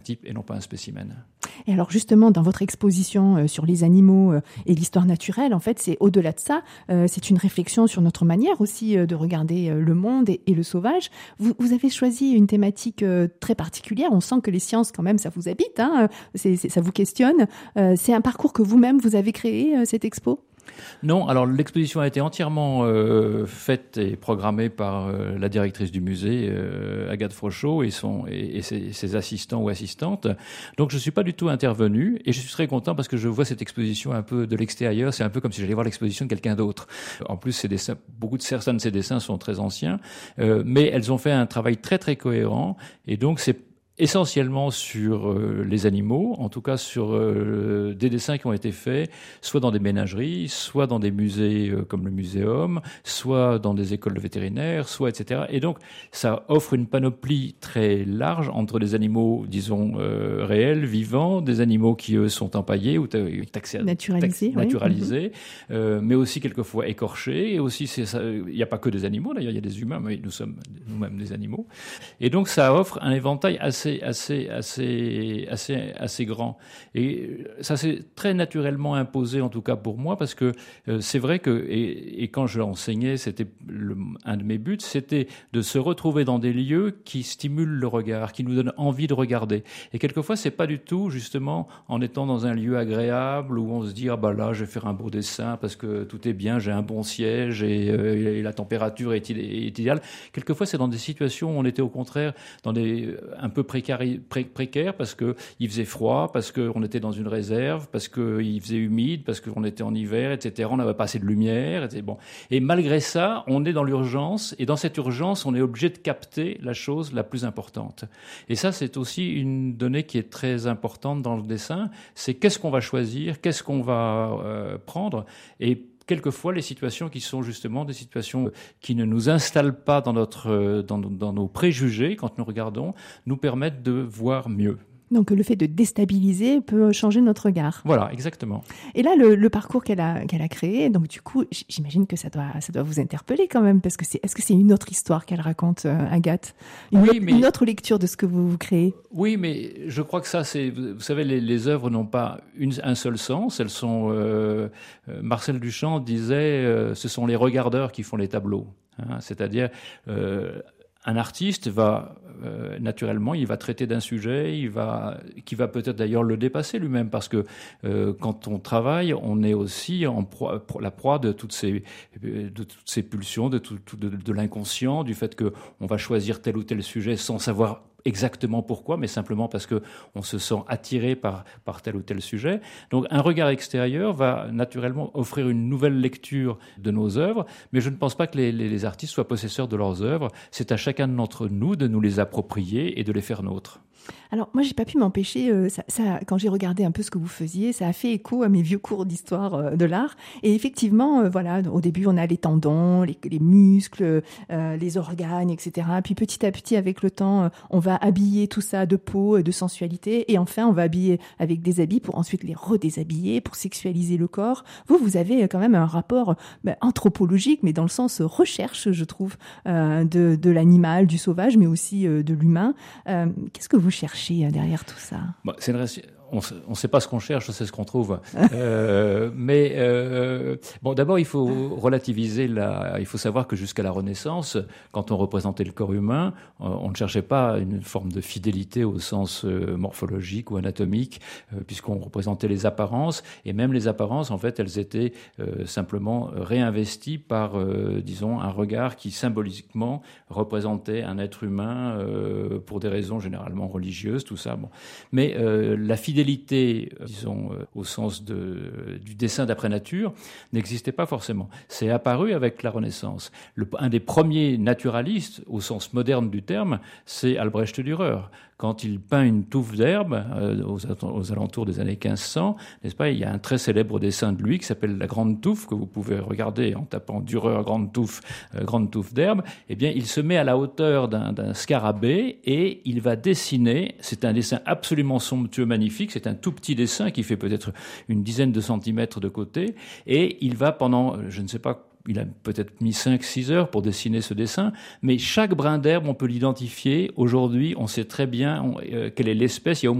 type et non pas un spécimen. Et alors justement, dans votre exposition sur les animaux et l'histoire naturelle, en fait, c'est au-delà de ça, c'est une réflexion sur notre manière aussi de regarder le monde et le sauvage. Vous avez choisi une thématique très particulière. On sent que les sciences, quand même, ça vous habite, hein, ça vous questionne. C'est un parcours que vous-même, vous avez créé, cette expo ? Non, alors l'exposition a été entièrement faite et programmée par la directrice du musée, Agathe Frochot, et ses assistants ou assistantes. Donc je ne suis pas du tout intervenu et je suis très content parce que je vois cette exposition un peu de l'extérieur. C'est un peu comme si j'allais voir l'exposition de quelqu'un d'autre. En plus, certains de ces dessins sont très anciens, mais elles ont fait un travail très très cohérent et donc c'est essentiellement sur les animaux, en tout cas sur des dessins qui ont été faits soit dans des ménageries, soit dans des musées comme le Muséum, soit dans des écoles de vétérinaires, soit etc. Et donc ça offre une panoplie très large entre des animaux, disons, réels, vivants, des animaux qui eux sont empaillés ou naturalisés, mais aussi quelquefois écorchés. Et aussi, il n'y a pas que des animaux, d'ailleurs, il y a des humains, mais nous sommes nous-mêmes des animaux. Et donc ça offre un éventail assez grand. Et ça s'est très naturellement imposé, en tout cas pour moi, parce que c'est vrai que, et quand je l'enseignais, c'était un de mes buts, c'était de se retrouver dans des lieux qui stimulent le regard, qui nous donnent envie de regarder. Et quelquefois, c'est pas du tout, justement, en étant dans un lieu agréable où on se dit, ah bah là, je vais faire un beau dessin parce que tout est bien, j'ai un bon siège et la température est idéale. Quelquefois, c'est dans des situations où on était au contraire dans des un peu précaire parce que il faisait froid, parce qu'on était dans une réserve, parce qu'il faisait humide, parce qu'on était en hiver, etc. On n'avait pas assez de lumière, etc. Bon. Et malgré ça, on est dans l'urgence, et dans cette urgence, on est obligé de capter la chose la plus importante. Et ça, c'est aussi une donnée qui est très importante dans le dessin, c'est qu'est-ce qu'on va choisir, qu'est-ce qu'on va prendre, et quelquefois, les situations qui sont justement des situations qui ne nous installent pas dans nos préjugés quand nous regardons, nous permettent de voir mieux. Donc le fait de déstabiliser peut changer notre regard. Voilà, exactement. Et là, le parcours qu'elle a créé, donc du coup, j'imagine que ça doit vous interpeller quand même, parce que est-ce que c'est une autre histoire qu'elle raconte, Agathe, une autre lecture de ce que vous créez? Oui, mais je crois que ça, vous savez, les œuvres n'ont pas un seul sens. Elles sont, Marcel Duchamp disait, ce sont les regardeurs qui font les tableaux. Hein, c'est-à-dire, un artiste va naturellement, il va traiter d'un sujet, qui va peut-être d'ailleurs le dépasser lui-même, parce que quand on travaille, on est aussi la proie de toutes ces pulsions, de l'inconscient, du fait que on va choisir tel ou tel sujet sans savoir exactement pourquoi, mais simplement parce que on se sent attiré par tel ou tel sujet. Donc un regard extérieur va naturellement offrir une nouvelle lecture de nos œuvres, mais je ne pense pas que les artistes soient possesseurs de leurs œuvres. C'est à chacun d'entre nous de nous les approprier et de les faire nôtres. Alors moi, j'ai pas pu m'empêcher, quand j'ai regardé un peu ce que vous faisiez, ça a fait écho à mes vieux cours d'histoire de l'art. Et effectivement, voilà, au début, on a les tendons, les muscles, les organes, etc. Puis petit à petit, avec le temps, on va habiller tout ça de peau, de sensualité. Et enfin, on va habiller avec des habits pour ensuite les redéshabiller, pour sexualiser le corps. Vous avez quand même un rapport anthropologique, mais dans le sens recherche, je trouve, de l'animal, du sauvage, mais aussi de l'humain. Qu'est-ce que vous cherchez derrière tout ça? On ne sait pas ce qu'on cherche, on sait ce qu'on trouve. Bon, d'abord, il faut relativiser il faut savoir que jusqu'à la Renaissance, quand on représentait le corps humain, on ne cherchait pas une forme de fidélité au sens morphologique ou anatomique, puisqu'on représentait les apparences, et même les apparences, en fait, elles étaient simplement réinvesties par, disons, un regard qui symboliquement représentait un être humain pour des raisons généralement religieuses, tout ça. Bon. Mais la fidélité, disons, au sens du dessin d'après nature, n'existait pas forcément. C'est apparu avec la Renaissance. Un des premiers naturalistes, au sens moderne du terme, c'est Albrecht Dürer. Quand il peint une touffe d'herbe aux alentours des années 1500, n'est-ce pas, il y a un très célèbre dessin de lui qui s'appelle La Grande Touffe, que vous pouvez regarder en tapant Dürer Grande Touffe d'herbe. Eh bien, il se met à la hauteur d'un scarabée et il va dessiner. C'est un dessin absolument somptueux, magnifique. C'est un tout petit dessin qui fait peut-être une dizaine de centimètres de côté. Et il va pendant, je ne sais pas, il a peut-être mis 5-6 heures pour dessiner ce dessin, mais chaque brin d'herbe, on peut l'identifier. Aujourd'hui, on sait très bien quelle est l'espèce. Il y a au